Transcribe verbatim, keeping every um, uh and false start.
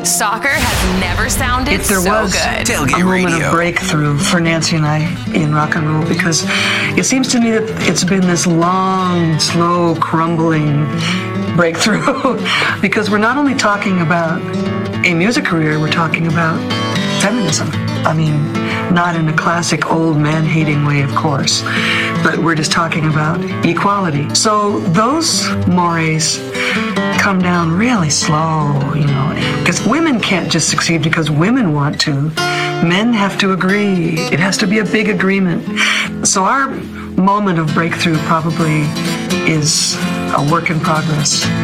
Soccer has never sounded If there so was good. Tailgate a moment Radio. of breakthrough for Nancy and I in rock and roll, because it seems to me that it's been this long, slow, crumbling breakthrough because we're not only talking about a music career, we're talking about feminism. I mean, not in a classic old man-hating way, of course, but we're just talking about equality. So those mores come down really slow, you know, because women can't just succeed because women want to. Men have to agree. It has to be a big agreement. So our moment of breakthrough probably is a work in progress.